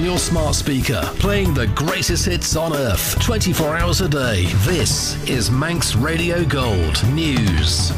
your smart speaker, playing the greatest hits on earth, 24 hours a day. This is Manx Radio Gold News.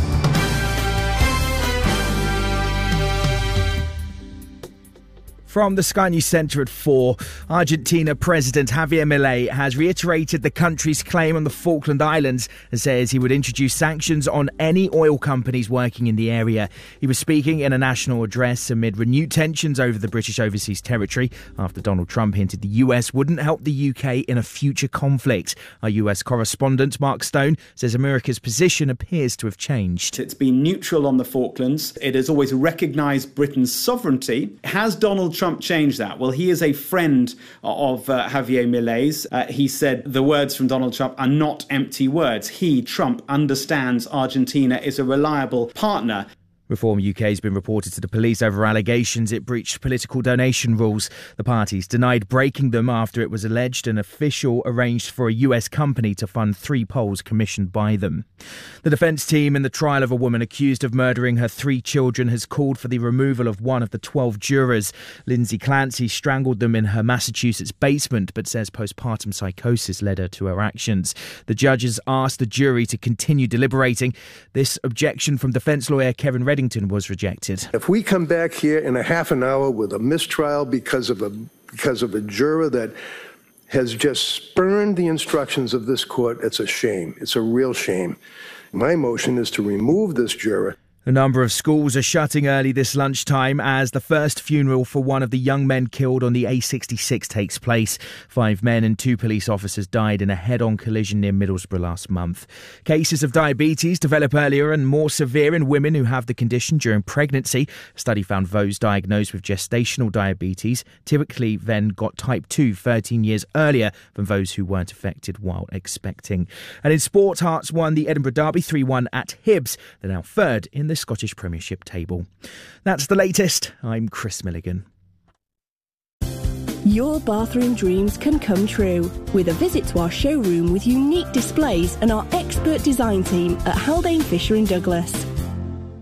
From the Sky News Centre at 4, Argentina President Javier Milei has reiterated the country's claim on the Falkland Islands and says he would introduce sanctions on any oil companies working in the area. He was speaking in a national address amid renewed tensions over the British overseas territory after Donald Trump hinted the US wouldn't help the UK in a future conflict. Our US correspondent Mark Stone says America's position appears to have changed. It's been neutral on the Falklands. It has always recognised Britain's sovereignty. Has Donald Trump changed that? Well, he is a friend of Javier Milei's. He said the words from Donald Trump are not empty words. He, Trump, understands Argentina is a reliable partner. Reform UK has been reported to the police over allegations it breached political donation rules. The parties denied breaking them after it was alleged an official arranged for a US company to fund 3 polls commissioned by them. The defence team in the trial of a woman accused of murdering her 3 children has called for the removal of one of the 12 jurors. Lindsay Clancy strangled them in her Massachusetts basement, but says postpartum psychosis led her to her actions. The judges asked the jury to continue deliberating. This objection from defence lawyer Kevin Reddington was rejected. If we come back here in a half an hour with a mistrial because of a juror that has just spurned the instructions of this court, it's a shame. It's a real shame. My motion is to remove this juror. A number of schools are shutting early this lunchtime as the first funeral for one of the young men killed on the A66 takes place. 5 men and 2 police officers died in a head-on collision near Middlesbrough last month. Cases of diabetes develop earlier and more severe in women who have the condition during pregnancy. A study found those diagnosed with gestational diabetes typically then got type 2 13 years earlier than those who weren't affected while expecting. And in sport, Hearts won the Edinburgh Derby 3-1 at Hibs. They're now third in the Scottish Premiership table. That's the latest. I'm Chris Milligan. Your bathroom dreams can come true with a visit to our showroom with unique displays and our expert design team at Haldane Fisher & Douglas.